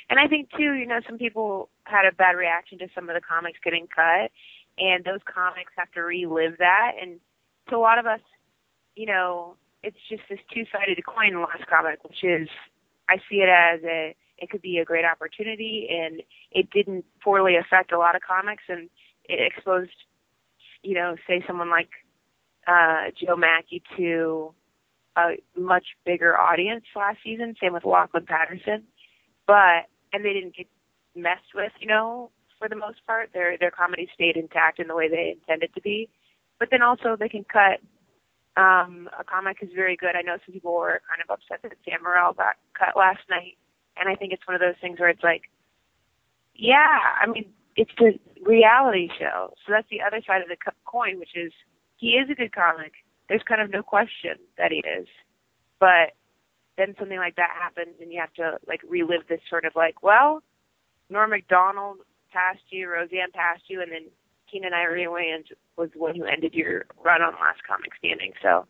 And I think too, some people had a bad reaction to some of the comics getting cut, and those comics have to relive that. And to a lot of us, it's just this two-sided coin in the last comic, which is, I see it as it could be a great opportunity, and it didn't poorly affect a lot of comics, and it exposed, say someone like Joe Mackey to a much bigger audience last season. Same with Lachlan Patterson, and they didn't get messed with, for the most part. Their comedy stayed intact in the way they intended to be. But then also they can cut. A comic is very good. I know some people were kind of upset that Sam Morril got cut last night, and I think it's one of those things where it's like, yeah, I mean, it's a reality show. So that's the other side of the coin, which is he is a good comic. There's kind of no question that he is. But then something like that happens, and you have to, relive this sort of Norm Macdonald passed you, Roseanne passed you, and then Keenan Ivory Wayans was the one who ended your run on Last Comic Standing. So,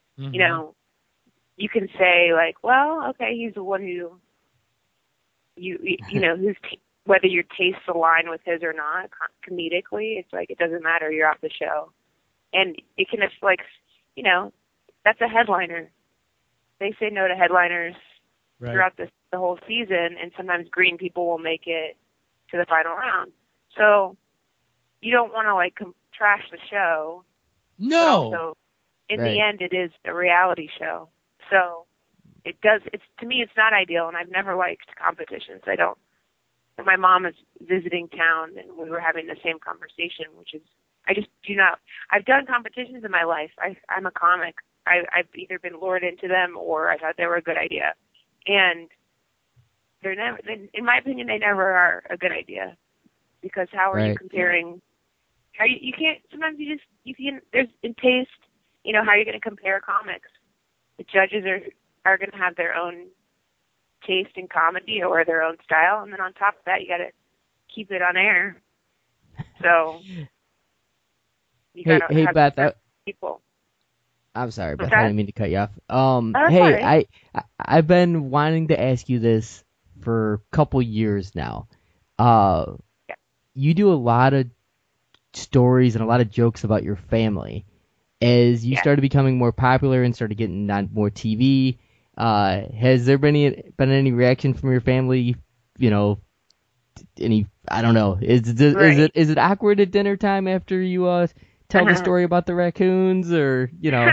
you can say, okay, he's the one who, whether your tastes align with his or not, comedically, it's it doesn't matter, you're off the show. And it can just, that's a headliner. They say no to headliners throughout the whole season, and sometimes green people will make it to the final round. So you don't want to trash the show. No. But also, in the end, it is a reality show. So to me, it's not ideal, and I've never liked competitions. I don't. My mom is visiting town, and we were having the same conversation, which is, I just do not. I've done competitions in my life. I'm a comic. I've either been lured into them or I thought they were a good idea. And they're never, in my opinion, they never are a good idea. Because how are you comparing? You can't, sometimes you can, there's in taste, how are you going to compare comics? The judges are going to have their own taste in comedy or their own style. And then on top of that, you got to keep it on air. So you got to have Beth, people. I'm sorry, Beth. I didn't mean to cut you off. I've been wanting to ask you this for a couple years now. You do a lot of stories and a lot of jokes about your family. As you started becoming more popular and started getting on more TV, has there been any reaction from your family? I don't know. Is it awkward at dinner time after you tell the story about the raccoons, or Yeah,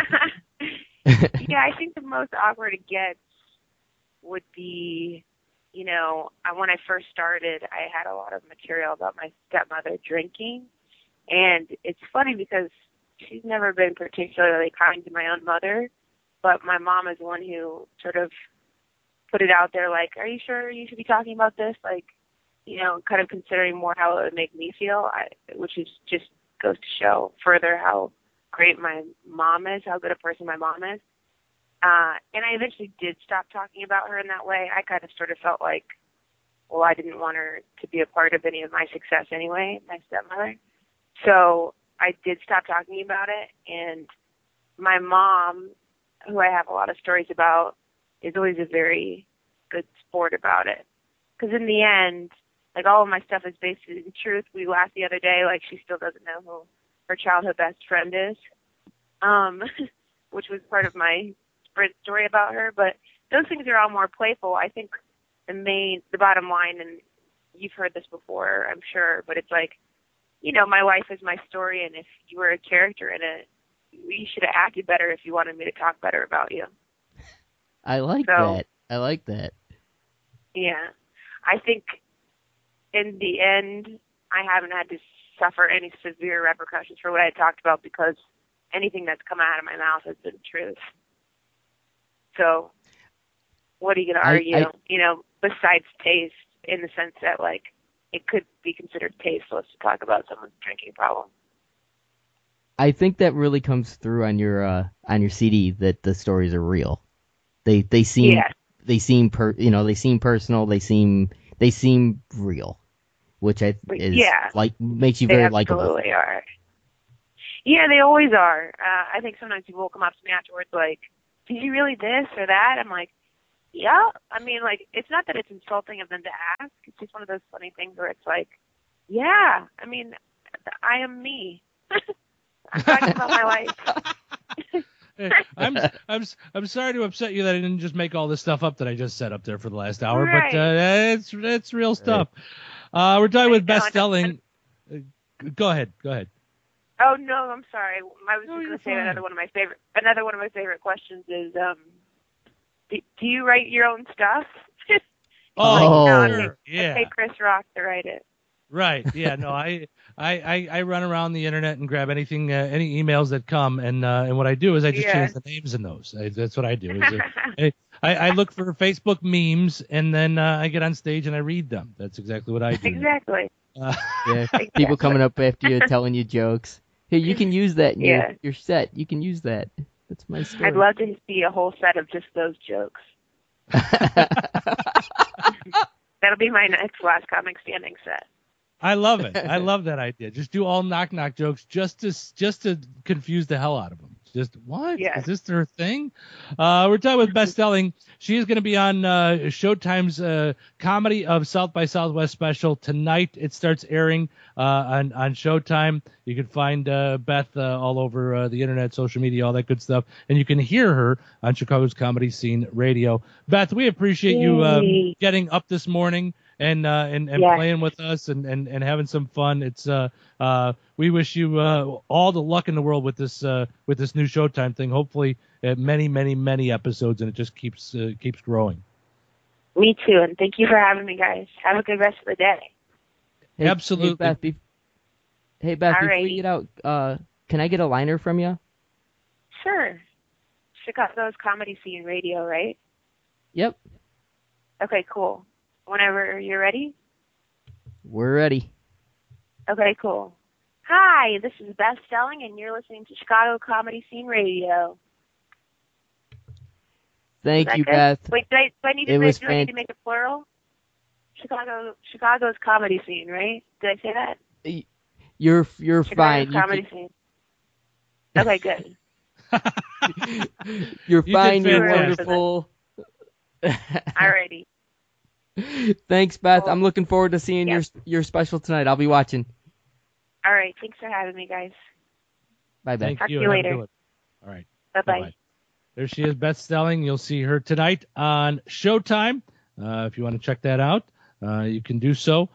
I think the most awkward it gets would be, when I first started, I had a lot of material about my stepmother drinking, and it's funny because she's never been particularly kind to my own mother, but my mom is the one who sort of put it out there, are you sure you should be talking about this? Kind of considering more how it would make me feel, which is just goes to show further how great my mom is, how good a person my mom is. And I eventually did stop talking about her in that way. I kind of sort of felt like, well, I didn't want her to be a part of any of my success anyway, my stepmother. So I did stop talking about it. And my mom, who I have a lot of stories about, is always a very good sport about it. Because in the end, all of my stuff is based in truth. We laughed the other day, she still doesn't know who her childhood best friend is, which was part of my Sprint story about her. But those things are all more playful. I think the bottom line, and you've heard this before, I'm sure, but it's my life is my story, and if you were a character in it, you should have acted better if you wanted me to talk better about you. I like that. Yeah. I think in the end, I haven't had to suffer any severe repercussions for what I talked about because anything that's come out of my mouth has been truth. So what are you going to argue, besides taste, in the sense that, it could be considered tasteless to talk about someone's drinking problem. I think that really comes through on your CD that the stories are real. They seem personal. They seem real, which makes you very likable. They absolutely are. Yeah, they always are. I think sometimes people will come up to me afterwards did you really this or that? I'm like, Yeah, I mean, like, it's not that it's insulting of them to ask. It's just one of those funny things where it's like, yeah, I mean, I am me. I'm talking about my life. I'm sorry to upset you that I didn't just make all this stuff up that I just set up there for the last hour, Right. but it's real stuff. We're talking with best-selling. Go ahead. Oh no, I'm sorry. I was No, just you're going to say fine. another one of my favorite questions is, do you write your own stuff? Oh, No, sure. Yeah. I pay Chris Rock to write it. Right. Yeah. No, I run around the internet and grab anything, any emails that come, and what I do is I just change the names in those. That's what I do. I look for Facebook memes, and then I get on stage and I read them. That's exactly what I do. Exactly. People coming up after you telling you jokes. Hey, you can use that in Yeah. your set. You can use that. That's my story. I'd love to see a whole set of just those jokes. That'll be my next last comic standing set. I love it. I love that idea. Just do all knock joke just to confuse the hell out of them. Just what? Yeah. Is this their thing? We're talking with best-selling. She is going to be on Showtime's Comedy of South by Southwest special tonight. It starts airing on Showtime. You can find Beth all over the internet, social media, all that good stuff, and you can hear her on Chicago's Comedy Scene Radio. Beth, we appreciate you getting up this morning and playing with us and having some fun. It's we wish you all the luck in the world with this new Showtime thing. Hopefully, many episodes, and it just keeps growing. Me too, and thank you for having me, guys. Have a good rest of the day. Hey, Absolutely. Hey, Beth, before Alrighty. you get out, can I get a liner from you? Sure. Chicago's Comedy Scene Radio, right? Yep. Okay, cool. Whenever you're ready. We're ready. Okay, cool. Hi, this is Beth Stelling, and you're listening to Chicago Comedy Scene Radio. Thank you, good? Beth. Wait, do I need It was to make it plural? Chicago's Comedy Scene, right? Did I say that? You're Chicago's fine. Comedy Scene. Okay, good. You're You fine. did You're fantastic. wonderful. Alrighty. Thanks, Beth. Cool. I'm looking forward to seeing Yep. your special tonight. I'll be watching. All right, thanks for having me, guys. Bye, Beth. Thank Talk to you. you and have a later. good one. All right. Bye-bye. Bye-bye. There she is, Beth Stelling. You'll see her tonight on Showtime. If you want to check that out, you can do so.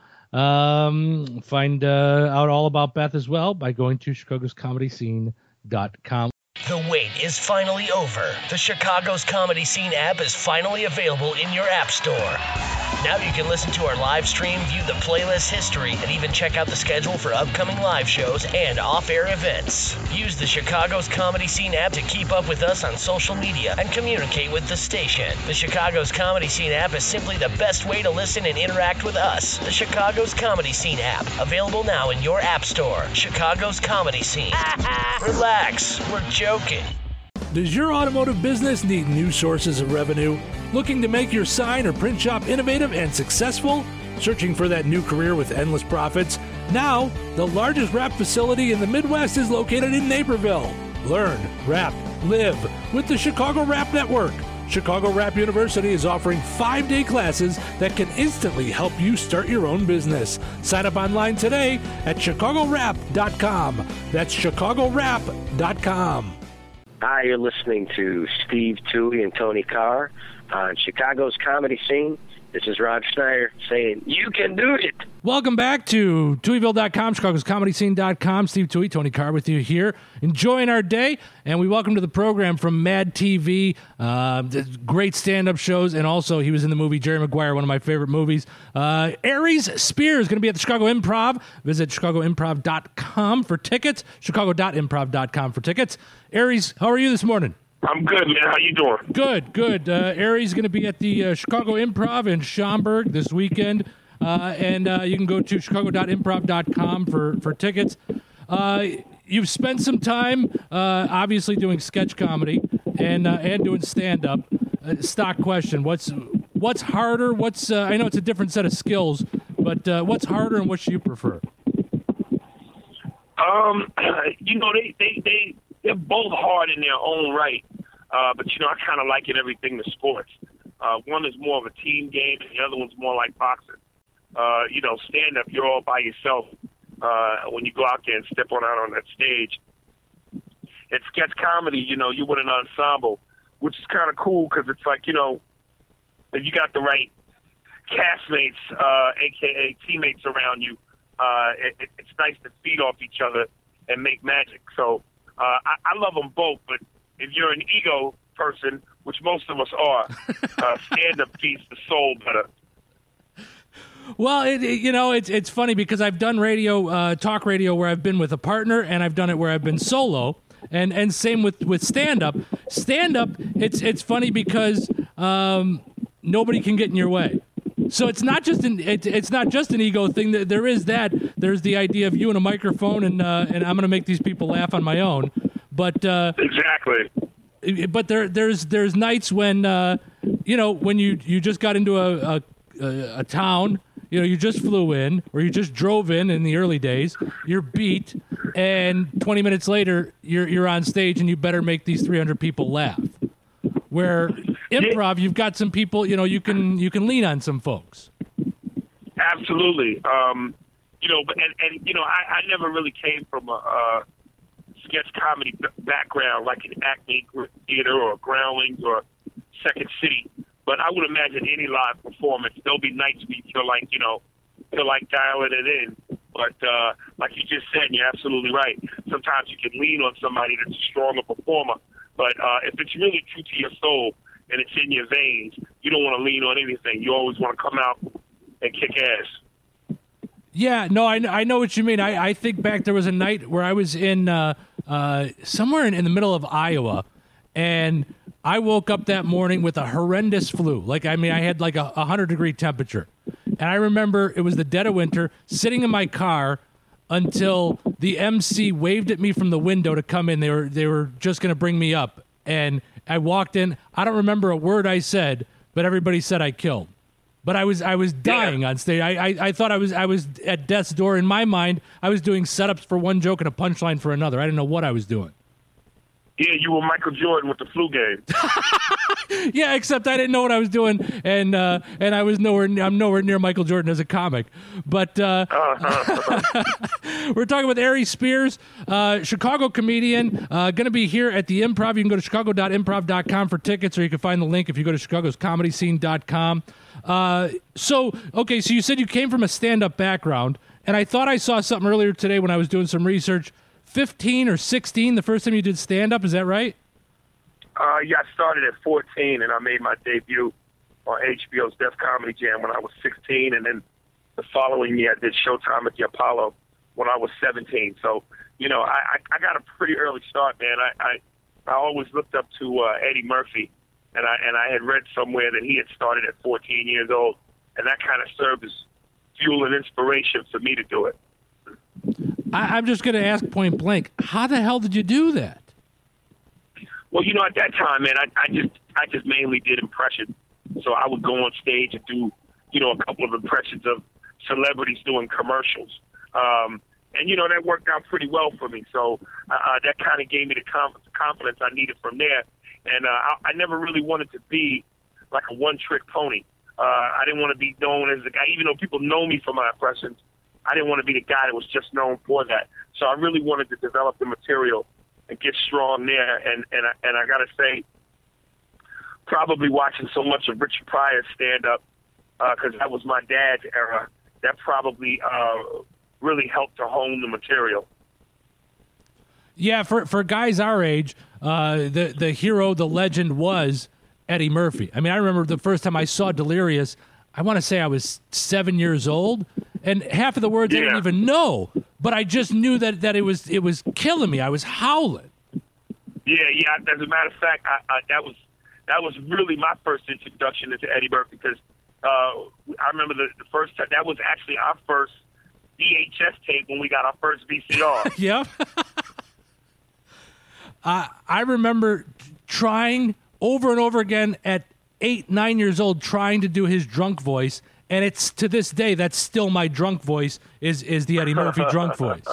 Find out all about Beth as well by going to chicagoscomedyscene.com. The wait is finally over. The Chicago's Comedy Scene app is finally available in your app store. Now you can listen to our live stream, view the playlist history, and even check out the schedule for upcoming live shows and off-air events. Use the Chicago's Comedy Scene app to keep up with us on social media and communicate with the station. The Chicago's Comedy Scene app is simply the best way to listen and interact with us. The Chicago's Comedy Scene app, available now in your app store. Chicago's Comedy Scene. Relax, we're joking. Does your automotive business need new sources of revenue? Looking to make your sign or print shop innovative and successful? Searching for that new career with endless profits? Now, the largest wrap facility in the Midwest is located in Naperville. Learn, wrap, live with the Chicago Wrap Network. Chicago Wrap University is offering 5-day classes that can instantly help you start your own business. Sign up online today at chicagowrap.com. That's chicagowrap.com. Hi, you're listening to Steve Toohey and Tony Carr on Chicago's Comedy Scene. This is Rod Schneider saying, you can do it. Welcome back to TooheyVille.com, ChicagosComedyScene.com. Steve Toohey, Tony Carr with you here, enjoying our day. And we welcome to the program from Mad TV, great stand-up shows, and also he was in the movie Jerry Maguire, one of my favorite movies. Aries Spear is going to be at the Chicago Improv. Visit ChicagoImprov.com for tickets, Chicago.improv.com for tickets. Aries, how are you this morning? I'm good, man. How you doing? Good. Aries is going to be at the Chicago Improv in Schaumburg this weekend, and you can go to chicago.improv.com for tickets. You've spent some time, obviously, doing sketch comedy and doing stand-up. Stock question: What's harder? I know it's a different set of skills, but what's harder and what do you prefer? They're both hard in their own right. But I kind of liken everything to sports. One is more of a team game, and the other one's more like boxing. Stand-up, you're all by yourself when you go out there and step out on that stage. At sketch comedy, you're with an ensemble, which is kind of cool because it's like, if you got the right castmates, a.k.a. teammates around you, it's nice to feed off each other and make magic. So I love them both, but if you're an ego person, which most of us are, stand-up feeds the soul better. Well, it's funny because I've done radio, talk radio, where I've been with a partner, and I've done it where I've been solo, and same with stand-up. Stand-up, it's funny because nobody can get in your way. So it's not just an ego thing. There is that. There's the idea of you and a microphone, and I'm going to make these people laugh on my own. But exactly. But there's nights when when you just got into a town, you just flew in or you just drove in the early days, you're beat, and 20 minutes later you're on stage and you better make these 300 people laugh. Where improv, you've got some people, you can lean on some folks. Absolutely. I never really came from a sketch comedy background like an Acme Theater or Groundlings or Second City. But I would imagine any live performance, there'll be nights where you feel like dialing it in. But like you just said, and you're absolutely right. Sometimes you can lean on somebody that's a stronger performer. But if it's really true to your soul and it's in your veins, you don't want to lean on anything. You always want to come out and kick ass. Yeah, no, I know what you mean. I think back, there was a night where I was in somewhere in the middle of Iowa, and I woke up that morning with a horrendous flu. I had like a 100-degree temperature. And I remember it was the dead of winter, sitting in my car until the MC waved at me from the window to come in. They were just going to bring me up. And I walked in. I don't remember a word I said, but everybody said I killed. But I was dying on stage. I thought I was at death's door. In my mind, I was doing setups for one joke and a punchline for another. I didn't know what I was doing. Yeah, you were Michael Jordan with the flu game. Yeah, except I didn't know what I was doing, and I'm nowhere near Michael Jordan as a comic. But we're talking with Aries Spears, Chicago comedian, going to be here at the Improv. You can go to chicago.improv.com for tickets, or you can find the link if you go to chicagoscomedyscene.com. So you said you came from a stand-up background, and I thought I saw something earlier today when I was doing some research. 15 or 16, the first time you did stand-up, is that right? Yeah, I started at 14, and I made my debut on HBO's Def Comedy Jam when I was 16, and then the following year I did Showtime at the Apollo when I was 17. So, I got a pretty early start, man. I always looked up to Eddie Murphy, and I had read somewhere that he had started at 14 years old, and that kind of served as fuel and inspiration for me to do it. I'm just going to ask point blank, how the hell did you do that? Well, at that time, man, I just mainly did impressions. So I would go on stage and do, a couple of impressions of celebrities doing commercials. And that worked out pretty well for me. So that kind of gave me the confidence I needed from there. And I never really wanted to be like a one-trick pony. I didn't want to be known as the guy, even though people know me for my impressions. I didn't want to be the guy that was just known for that. So I really wanted to develop the material and get strong there. And I got to say, probably watching so much of Richard Pryor's stand-up, because that was my dad's era, that probably really helped to hone the material. Yeah, for guys our age, the hero, the legend was Eddie Murphy. I mean, I remember the first time I saw Delirious, I want to say I was 7 years old, and half of the words I didn't even know, but I just knew that it was killing me. I was howling. Yeah. As a matter of fact, that was really my first introduction into Eddie Murphy, because I remember the first time, that was actually our first VHS tape when we got our first VCR. Yeah. I remember trying over and over again at 8, 9 years old, trying to do his drunk voice, and it's to this day that's still my drunk voice is the Eddie Murphy drunk voice.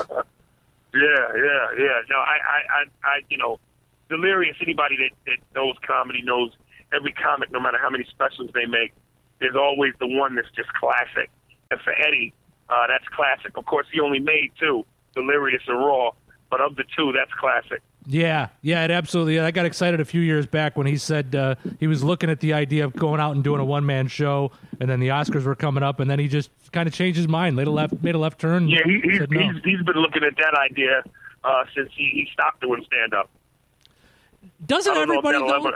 Yeah. No, I Delirious. Anybody that knows comedy knows every comic, no matter how many specials they make, there's always the one that's just classic. And for Eddie, that's classic. Of course, he only made 2, Delirious and Raw, but of the 2, that's classic. Yeah, it absolutely. I got excited a few years back when he said he was looking at the idea of going out and doing a one-man show, and then the Oscars were coming up, and then he just kind of changed his mind, made a left turn. Yeah, he's said no. been looking at that idea since he stopped doing stand-up. Doesn't everybody though?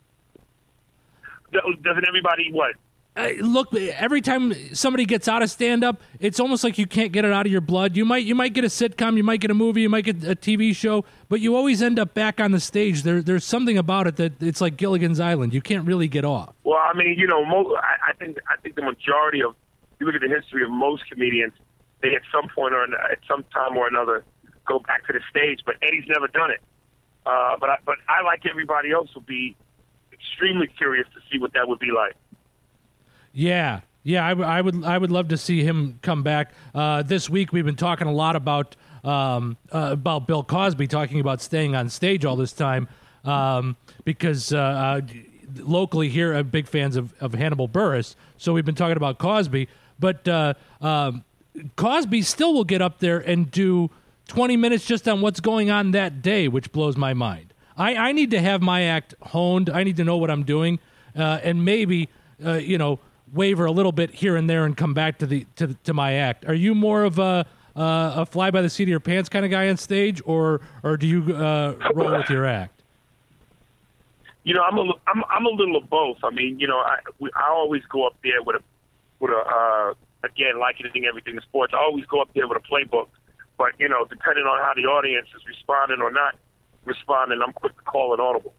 Doesn't everybody what? Look, every time somebody gets out of stand-up, it's almost like you can't get it out of your blood. You might get a sitcom, you might get a movie, you might get a TV show, but you always end up back on the stage. There's something about it that it's like Gilligan's Island. You can't really get off. Well, I mean, I think the majority of, you look at the history of most comedians, they at some point or at some time or another go back to the stage, but Eddie's never done it. But I, like everybody else, will be extremely curious to see what that would be like. Yeah, I would love to see him come back. This week we've been talking a lot about Bill Cosby, talking about staying on stage all this time because locally here I'm big fans of Hannibal Buress, so we've been talking about Cosby. But Cosby still will get up there and do 20 minutes just on what's going on that day, which blows my mind. I need to have my act honed. I need to know what I'm doing, and maybe waver a little bit here and there and come back to my act. Are you more of a fly by the seat of your pants kind of guy on stage, or do you roll with your act? I'm a little of both. I mean, I always go up there with a again, like anything, everything in sports, I always go up there with a playbook. But depending on how the audience is responding or not responding, I'm quick to call it audible.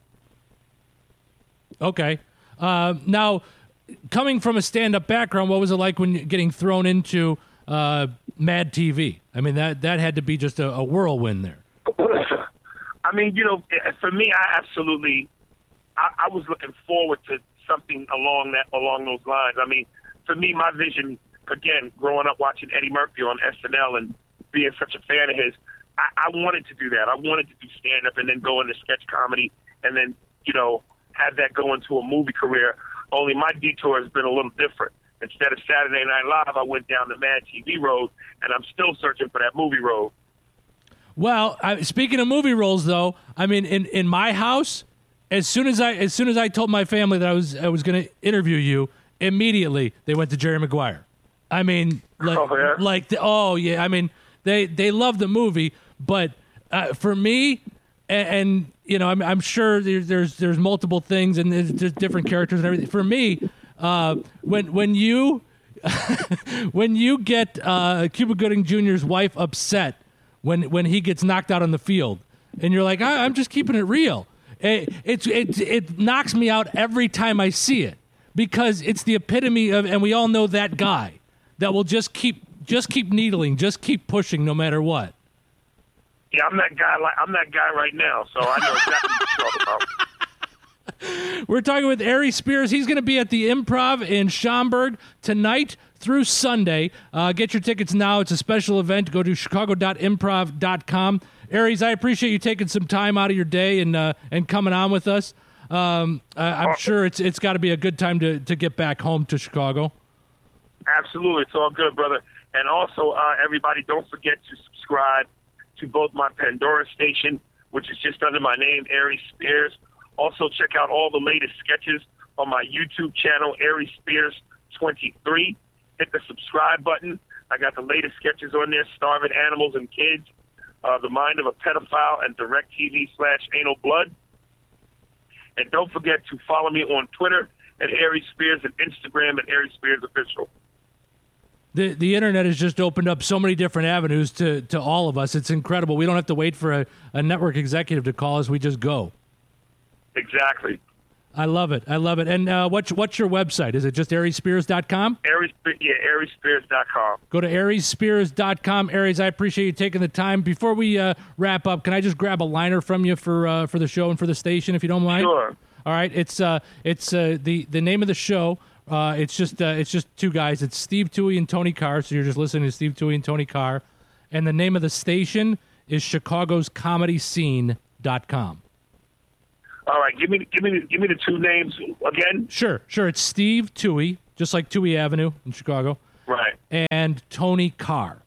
Okay. Now, coming from a stand-up background, what was it like when you're getting thrown into Mad TV? I mean, that had to be just a whirlwind there. I mean, for me, I was looking forward to something along those lines. I mean, for me, my vision, again, growing up watching Eddie Murphy on SNL and being such a fan of his, I wanted to do that. I wanted to do stand-up and then go into sketch comedy and then, have that go into a movie career. Only my detour has been a little different. Instead of Saturday Night Live, I went down the Mad TV road, and I'm still searching for that movie road. Well, speaking of movie roles, though, I mean, in my house, as soon as I told my family that I was going to interview you, immediately they went to Jerry Maguire. I mean, I mean, they love the movie, but for me, and I'm sure there's multiple things and there's different characters and everything. For me, when you when you get Cuba Gooding Jr.'s wife upset when he gets knocked out on the field, and you're like, I'm just keeping it real. It knocks me out every time I see it because it's the epitome of, and we all know that guy that will just keep needling, just keep pushing no matter what. Yeah, I'm that guy right now, so I know exactly what you're talking about. We're talking with Aries Spears. He's going to be at the Improv in Schaumburg tonight through Sunday. Get your tickets now. It's a special event. Go to chicago.improv.com. Aries, I appreciate you taking some time out of your day and coming on with us. I'm sure it's got to be a good time to get back home to Chicago. Absolutely. It's all good, brother. And also, everybody, don't forget to subscribe to both my Pandora station, which is just under my name, Aries Spears. Also, check out all the latest sketches on my YouTube channel, Aries Spears 23. Hit the subscribe button. I got the latest sketches on there, Starving Animals and Kids, The Mind of a Pedophile, and DirecTV/Anal Blood. And don't forget to follow me on Twitter at Aries Spears and Instagram at Aries Spears Official. The internet has just opened up so many different avenues to all of us. It's incredible. We don't have to wait for a network executive to call us. We just go. Exactly. I love it. And what's your website? Is it just ariesspears.com? Ariesspears.com. Go to ariesspears.com. Aries, I appreciate you taking the time. Before we wrap up, can I just grab a liner from you for the show and for the station, if you don't mind? Sure. All right. It's the name of the show. It's just two guys. It's Steve Tuohy and Tony Carr. So you're just listening to Steve Tuohy and Tony Carr. And the name of the station is ChicagosComedyScene.com. All right, give me the two names again. Sure. It's Steve Toohey, just like Toohey Avenue in Chicago. Right. And Tony Carr.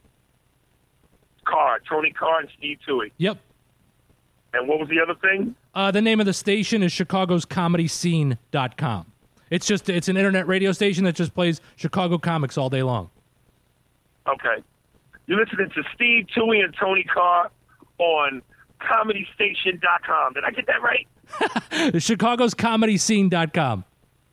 Tony Carr and Steve Toohey. Yep. And what was the other thing? The name of the station is chicagoscomedyscene.com. It's an internet radio station that just plays Chicago comics all day long. Okay. You're listening to Steve Toohey and Tony Carr on ComedyStation.com. Did I get that right? ChicagosComedyScene.com.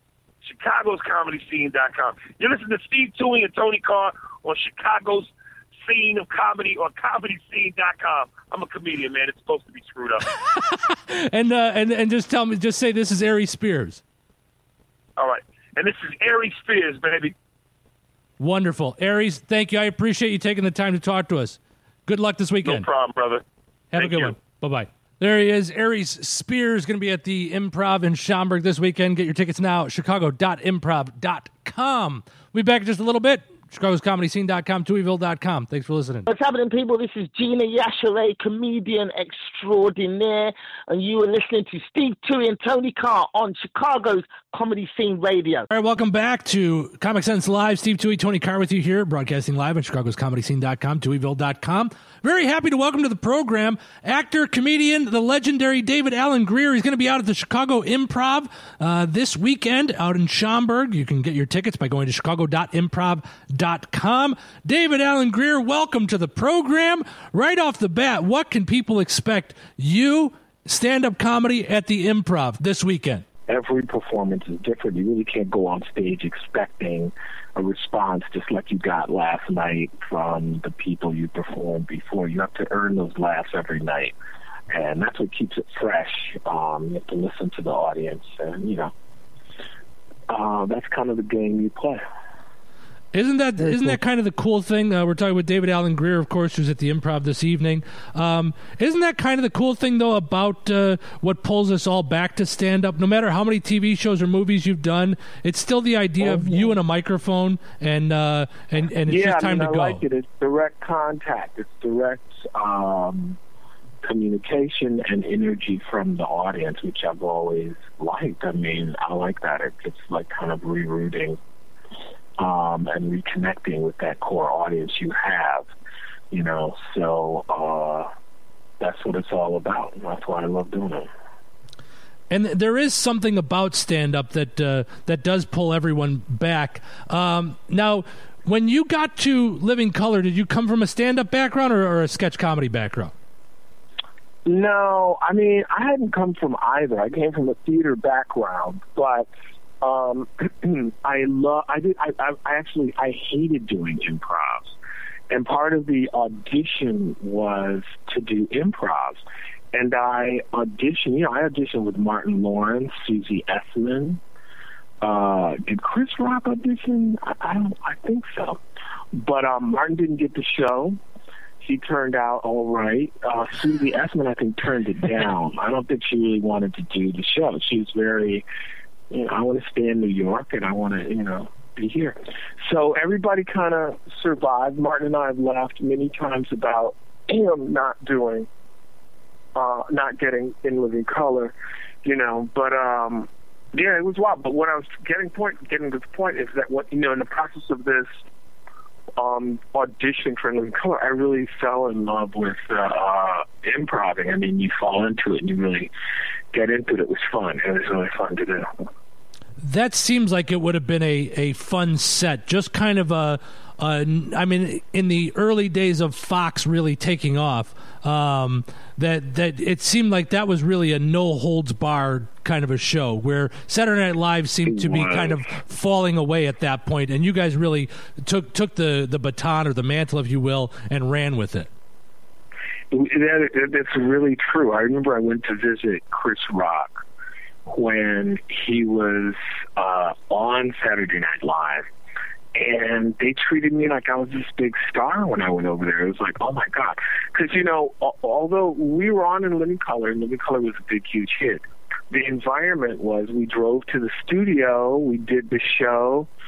ChicagosComedyScene.com. You're listening to Steve Toohey and Tony Carr on Chicago's Scene of Comedy or ComedyScene.com. I'm a comedian, man. It's supposed to be screwed up. and just say this is Ari Spears. All right. And this is Ari Spears, baby. Wonderful. Aries, thank you. I appreciate you taking the time to talk to us. Good luck this weekend. No problem, brother. Have a good one. Bye-bye. There he is. Aries Spears going to be at the Improv in Schaumburg this weekend. Get your tickets now at chicago.improv.com. We'll be back in just a little bit. ChicagosComedyScene.com, TuiVille.com. Thanks for listening. What's happening, people? This is Gina Yashere, comedian extraordinaire, and you are listening to Steve Toohey and Tony Carr on Chicago's Comedy Scene Radio. All right, welcome back to Comic Sense Live. Steve Toohey, Tony Carr with you here, broadcasting live on ChicagosComedyScene.com, TuiVille.com. Very happy to welcome to the program actor, comedian, the legendary David Alan Grier. He's going to be out at the Chicago Improv this weekend out in Schaumburg. You can get your tickets by going to chicago.improv.com. David Alan Grier, welcome to the program. Right off the bat, what can people expect you, stand-up comedy at the Improv this weekend? Every performance is different. You really can't go on stage expecting a response just like you got last night from the people you performed before. You have to earn those laughs every night, and that's what keeps it fresh. You have to listen to the audience, and, that's kind of the game you play. Isn't that kind of the cool thing? We're talking with David Alan Grier, of course, who's at the Improv this evening. Isn't that kind of the cool thing, though, about what pulls us all back to stand-up? No matter how many TV shows or movies you've done, it's still the idea of you and a microphone, and it's just time to go. I like it. It's direct contact. It's direct communication and energy from the audience, which I've always liked. I mean, I like that. It's like kind of rerouting. And reconnecting with that core audience you have, so that's what it's all about. And that's why I love doing it. And there is something about stand-up that does pull everyone back. Now, when you got to Living Color, did you come from a stand-up background or a sketch comedy background? No, I mean, I hadn't come from either. I came from a theater background, but I hated doing improv, and part of the audition was to do improv, and I auditioned with Martin Lawrence, Susie Essman. Did Chris Rock audition? I think so, but Martin didn't get the show. He turned out all right. Susie Essman, I think, turned it down. I don't think she really wanted to do the show. She was very, I want to stay in New York and I want to, be here. So everybody kind of survived. Martin and I have laughed many times about him not getting in Living Color, but it was wild. But what I was getting to the point is that in the process of this audition for Living Color, I really fell in love with improv. I mean, you fall into it and you really get into it. It was fun. It was really fun to do. That seems like it would have been a fun set. Just kind of I mean, in the early days of Fox really taking off, that it seemed like that was really a no holds barred kind of a show, where Saturday Night Live seemed to be kind of falling away at that point, and you guys really took the baton or the mantle, if you will, and ran with it. That's really true. I remember I went to visit Chris Rock when he was on Saturday Night Live, and they treated me like I was this big star when I went over there. It was like, oh my God. Because, although we were on in Living Color, and Living Color was a big, huge hit, the environment was we drove to the studio, we did the show,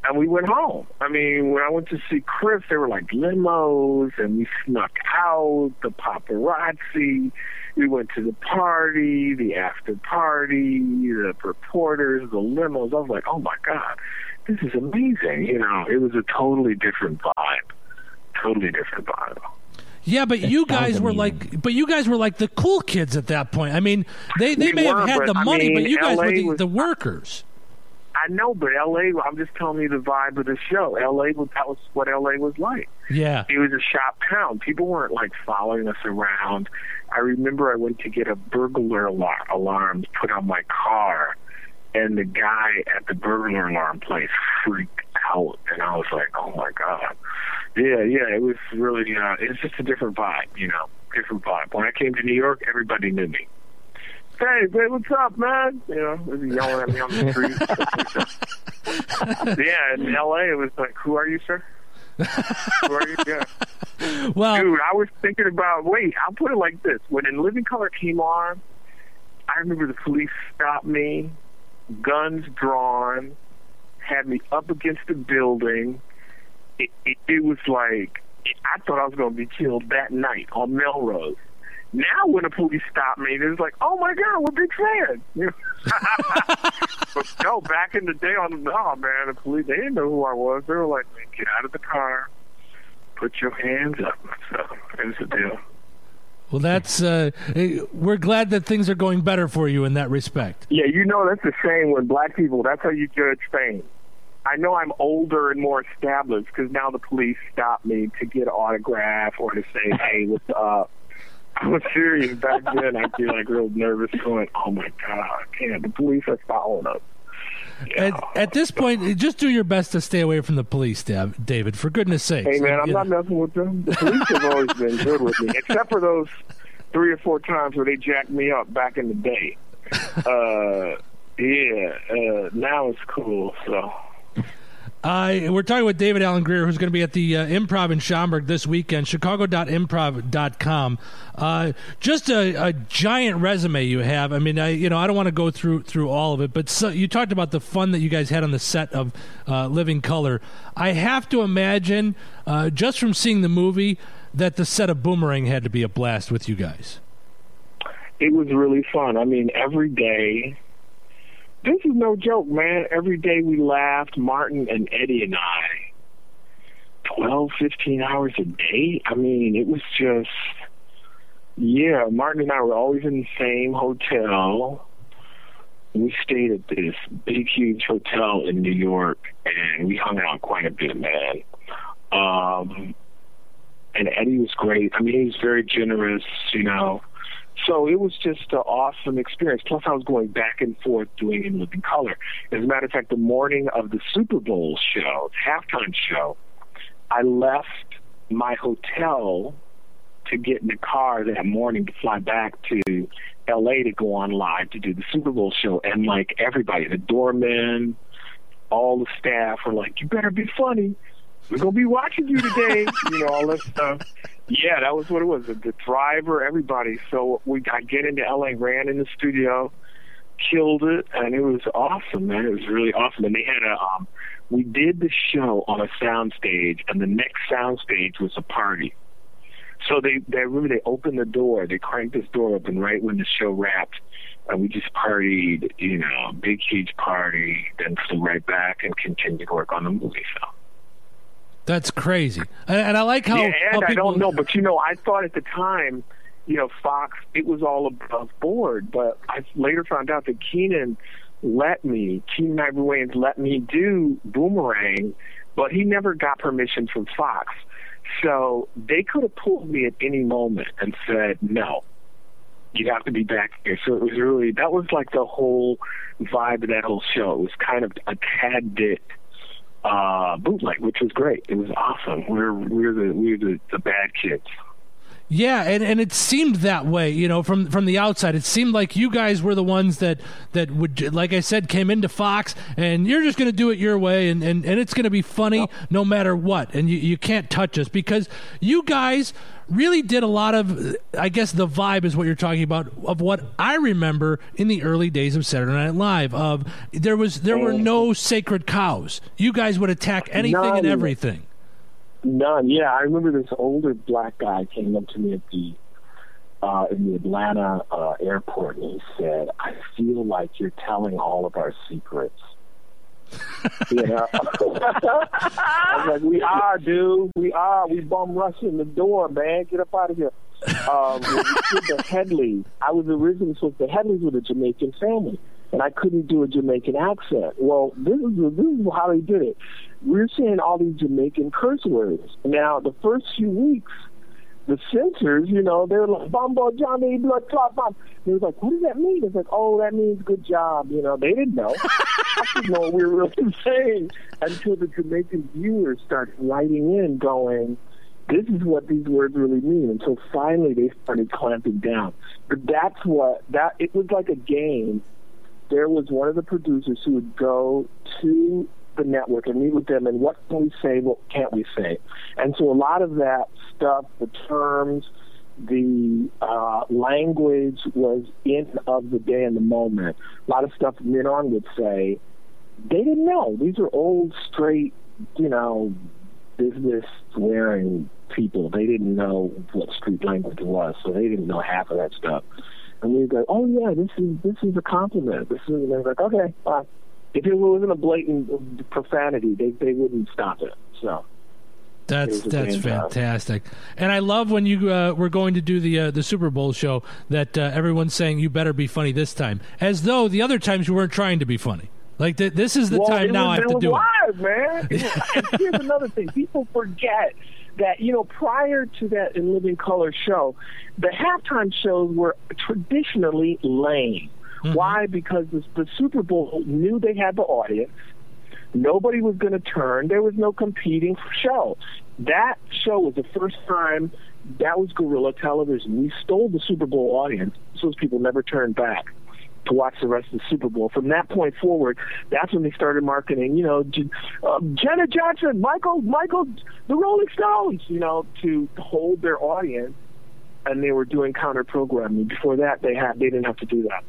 And we went home. I mean, when I went to see Chris, there were like limos, and we snuck out, the paparazzi. We went to the party, the after party, the reporters, the limos. I was like, oh my God, this is amazing. You know, it was a totally different vibe. Totally different vibe. Yeah, but you guys were like the cool kids at that point. I mean, they may have had the money, but you guys were the workers. I know, but L.A., I'm just telling you the vibe of the show. that was what L.A. was like. Yeah. It was a shop town. People weren't, like, following us around. I remember I went to get a burglar alarm put on my car, and the guy at the burglar alarm place freaked out, and I was like, oh, my God. Yeah, it was really, it's just a different vibe, you know, different vibe. When I came to New York, everybody knew me. Hey, what's up, man? You know, they were yelling at me on the street. Yeah, in L.A., it was like, who are you, sir? Who are you? Yeah. Well, dude, I was thinking about, I'll put it like this. When In Living Color came on, I remember the police stopped me, guns drawn, had me up against the building. It was like, I thought I was going to be killed that night on Melrose. Now when the police stop me, it's like, oh, my God, we're big fans. You know? But no, back in the day, the police, they didn't know who I was. They were like, man, get out of the car, put your hands up. So here's the deal. Well, that's we're glad that things are going better for you in that respect. Yeah, you know, that's the same with black people. That's how you judge fame. I know I'm older and more established because now the police stop me to get an autograph or to say, hey, what's up? I was serious back then. I'd be like real nervous going, oh my God, the police are following us. Yeah. At this point, just do your best to stay away from the police, David, for goodness sakes. Hey man, I'm not messing with them. The police have always been good with me, except for those 3 or 4 times where they jacked me up back in the day. Now it's cool, so. We're talking with David Alan Grier, who's going to be at the Improv in Schaumburg this weekend, chicago.improv.com. Just a giant resume you have. I mean, I don't want to go through all of it, but you talked about the fun that you guys had on the set of Living Color. I have to imagine, just from seeing the movie, that the set of Boomerang had to be a blast with you guys. It was really fun. I mean, every day... This is no joke, man. Every day we laughed, Martin and Eddie and I, 12, 15 hours a day. I mean, it was just, Martin and I were always in the same hotel. We stayed at this big, huge hotel in New York, and we hung out quite a bit, man. And Eddie was great. I mean, he was very generous, you know. So it was just an awesome experience. Plus, I was going back and forth doing In Living Color. As a matter of fact, the morning of the Super Bowl show, halftime show, I left my hotel to get in the car that morning to fly back to L.A. to go on live to do the Super Bowl show. And, like, everybody, the doormen, all the staff were like, you better be funny. We're going to be watching you today. You know, all that stuff. Yeah, that was what it was. The driver, everybody. So I get into L.A., ran in the studio, killed it, and it was awesome, man. It was really awesome. And they had we did the show on a sound stage, and the next sound stage was a party. So they opened the door. They cranked this door open right when the show wrapped, and we just partied, you know, big, huge party, then flew right back and continued to work on the movie, so. That's crazy. And I like how... Yeah, and how I don't know, but, you know, I thought at the time, you know, Fox, it was all above board, but I later found out that Keenan Ivory Wayans let me do Boomerang, but he never got permission from Fox. So they could have pulled me at any moment and said, no, you have to be back here. So it was really, that was like the whole vibe of that whole show. It was kind of a tad bit bootleg, which was great. It was awesome. We're the bad kids. Yeah, and it seemed that way, you know, from the outside. It seemed like you guys were the ones that would, like I said, came into Fox, and you're just going to do it your way, and it's going to be funny no matter what, and you can't touch us, because you guys really did a lot of, I guess the vibe is what you're talking about, of what I remember in the early days of Saturday Night Live. Of there were no sacred cows. You guys would attack anything and everything. None. Yeah, I remember this older black guy came up to me at in the Atlanta airport, and he said, "I feel like you're telling all of our secrets." You know, I was like, "We are, dude. We are. We bum rushing the door, man. Get up out of here." When we did the Headleys, I was originally supposed to. The Headleys were the Jamaican family, and I couldn't do a Jamaican accent. Well, this is how they did it. We're saying all these Jamaican curse words. Now, the first few weeks, the censors, you know, they were like, "Bumbo Johnny, blood clot bomb." They was like, "What does that mean?" It's like, "Oh, that means good job." You know, they didn't know. I didn't know what we were really saying until the Jamaican viewers started writing in, going, "This is what these words really mean." Until finally they started clamping down. But it was like a game. There was one of the producers who would go to the network and meet with them, and what can we say, what can't we say? And so a lot of that stuff, the terms, the language was in of the day and the moment. A lot of stuff Minon would say, they didn't know. These are old, straight, you know, business-wearing people. They didn't know what street language was, so they didn't know half of that stuff. And we would go, "Oh yeah, this is a compliment." And they were like, "Okay, fine." If it wasn't a blatant profanity, they wouldn't stop it. So that's fantastic. And I love when you were going to do the Super Bowl show that everyone's saying you better be funny this time, as though the other times you weren't trying to be funny. Like this is the time now I have to do live, man. And here's another thing: people forget that, you know, prior to that In Living Color show, the halftime shows were traditionally lame. Mm-hmm. Why? Because the Super Bowl knew they had the audience. Nobody was going to turn. There was no competing show. That show was the first time that was guerrilla television. We stole the Super Bowl audience. Those people never turned back to watch the rest of the Super Bowl. From that point forward, that's when they started marketing, you know, Janet Jackson, Michael, the Rolling Stones, you know, to hold their audience, and they were doing counter-programming. Before that, they didn't have to do that.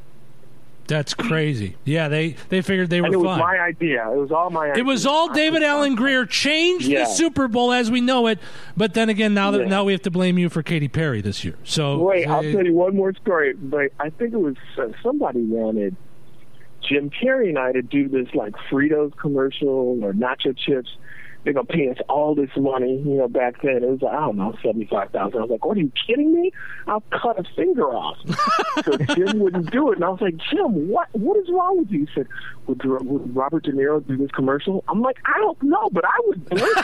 That's crazy. Yeah, they figured they were fine. And it was my idea. It was all my idea. It was all David Alan Grier changed the Super Bowl as we know it. But then again, now we have to blame you for Katy Perry this year. So wait, I'll tell you one more story. But I think it was somebody wanted Jim Carrey and I to do this like Fritos commercial or nacho chips. They're going to pay us all this money, you know, back then. It was, I don't know, $75,000. I was like, what, are you kidding me? I'll cut a finger off. So Jim wouldn't do it. And I was like, Jim, what is wrong with you? He said, would Robert De Niro do this commercial? I'm like, I don't know, but I would do it.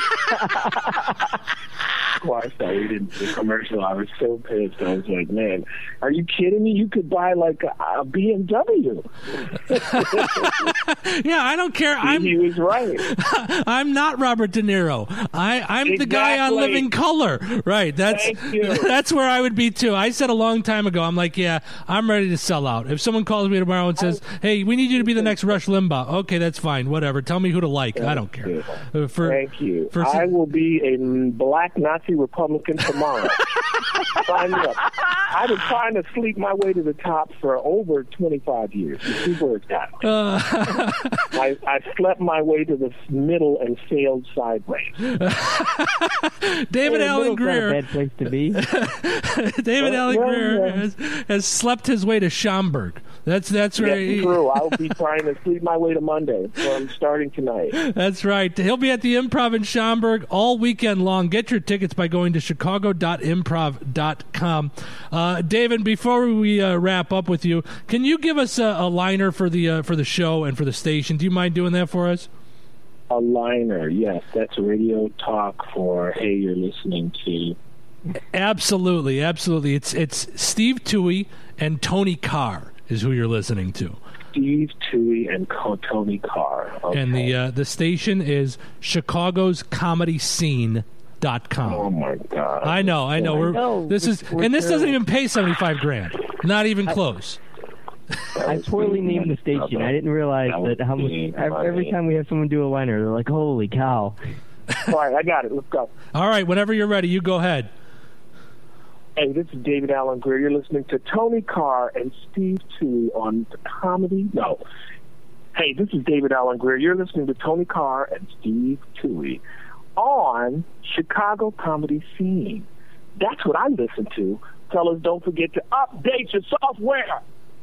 Of course, we didn't do the commercial. I was so pissed. I was like, man, are you kidding me? You could buy like a BMW. Yeah, I don't care. He was right. I'm not Robert De Niro. I'm the guy on Living Color. Right. That's where I would be too. I said a long time ago, I'm like, yeah, I'm ready to sell out. If someone calls me tomorrow and says, hey, we need you to be the next Rush Limbaugh. Okay, that's fine. Whatever. Tell me who to like. I don't care. Thank you. I will be a black Nazi Republican tomorrow. Sign me up. I've been trying to sleep my way to the top for over 25 years. See where it's got. I slept my way to the middle and sailed sideways. David Alan Grier. Not a bad place to be. David Alan Grier has slept his way to Schaumburg. That's right. That's true. I'll be trying to sleep my way to Monday, so I'm starting tonight. That's right. He'll be at the Improv in Schaumburg all weekend long. Get your tickets by going to chicago.improv.com. David, before we wrap up with you, can you give us a liner for the show and for the station? Do you mind doing that for us? A liner, yes. That's radio talk for, hey, you're listening to. Absolutely. It's Steve Toohey and Tony Carr is who you're listening to. Steve Toohey and Tony Carr. Okay. And the station is Chicago's Comedy Scene improv.com. Oh my God! I know. This doesn't even pay $75,000. Not even close. I poorly named the station. I didn't realize that how much. Every time we have someone do a liner, they're like, "Holy cow!" All right, I got it. Let's go. All right, whenever you're ready, you go ahead. Hey, this is David Allen Greer. You're listening to Tony Carr and Steve Tui on the comedy. No. Hey, this is David Allen Greer. You're listening to Tony Carr and Steve Tui on Chicago Comedy Scene. That's what I listen to. Fellas, don't forget to update your software.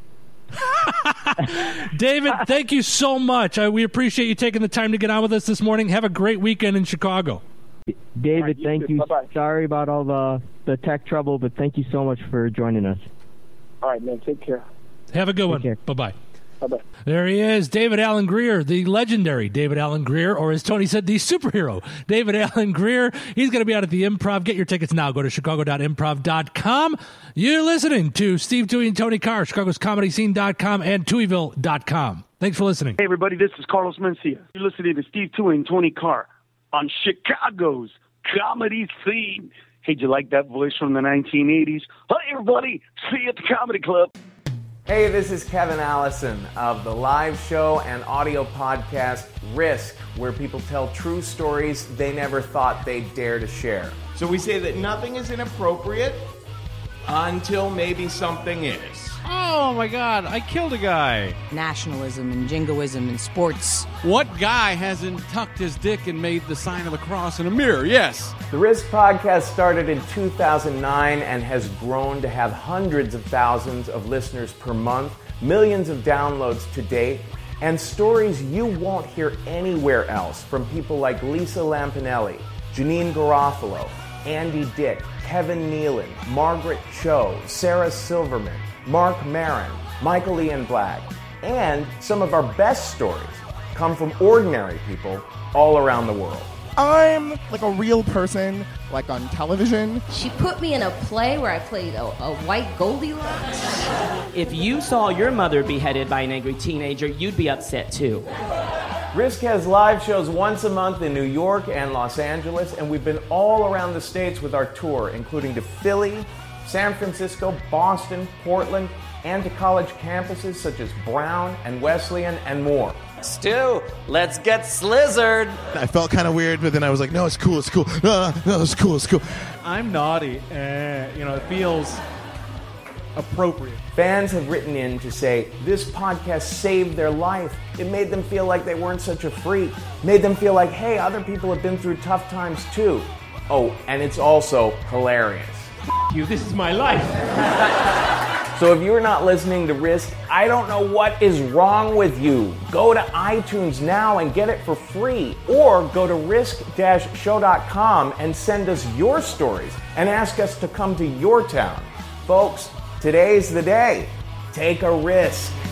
David, thank you so much. We appreciate you taking the time to get on with us this morning. Have a great weekend in Chicago. David, Right, thank you. Bye-bye. Sorry about all the tech trouble, but thank you so much for joining us. All right, man. Take care. Have a good one. care. Bye-bye. Bye-bye. There he is, David Allen Greer, the legendary David Allen Greer, or as Tony said, the superhero, David Allen Greer. He's going to be out at the Improv. Get your tickets now. Go to chicago.improv.com. You're listening to Steve Tui and Tony Carr, chicagoscomedyscene.com and tuiville.com. Thanks for listening. Hey, everybody, this is Carlos Mencia. You're listening to Steve Tui and Tony Carr on Chicago's Comedy Scene. Hey, did you like that voice from the 1980s? Hi, everybody. See you at the Comedy Club. Hey, this is Kevin Allison of the live show and audio podcast Risk, where people tell true stories they never thought they'd dare to share. So we say that nothing is inappropriate until maybe something is. Oh my God, I killed a guy. Nationalism and jingoism in sports. What guy hasn't tucked his dick and made the sign of the cross in a mirror? Yes. The Risk podcast started in 2009 and has grown to have hundreds of thousands of listeners per month, millions of downloads to date, and stories you won't hear anywhere else from people like Lisa Lampanelli, Janine Garofalo, Andy Dick, Kevin Nealon, Margaret Cho, Sarah Silverman, Mark Maron, Michael Ian Black, and some of our best stories come from ordinary people all around the world. I'm like a real person, like on television. She put me in a play where I played a white Goldilocks. If you saw your mother beheaded by an angry teenager, you'd be upset too. Risk has live shows once a month in New York and Los Angeles, and we've been all around the States with our tour, including to Philly, San Francisco, Boston, Portland, and to college campuses such as Brown and Wesleyan and more. Stu, let's get slizzard. I felt kind of weird, but then I was like, no, it's cool, it's cool. No, it's cool, it's cool. I'm naughty, it feels appropriate. Fans have written in to say this podcast saved their life. It made them feel like they weren't such a freak. Made them feel like, hey, other people have been through tough times too. Oh, and it's also hilarious. You, this is my life. So if you're not listening to Risk, I don't know what is wrong with you. Go to iTunes now and get it for free. Or go to risk-show.com and send us your stories and ask us to come to your town. Folks, today's the day. Take a risk.